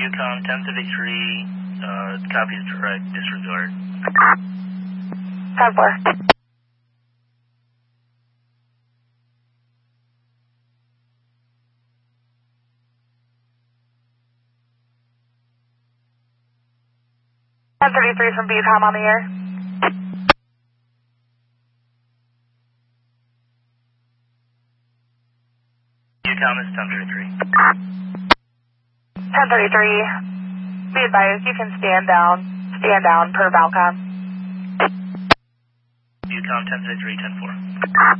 Viewcom 1033, copies direct, disregard. 10-4. Three from Viewcom on the air. Viewcom is 1033. 1033. Be advised, you can stand down per Valcom. Viewcom 1033, 10-4.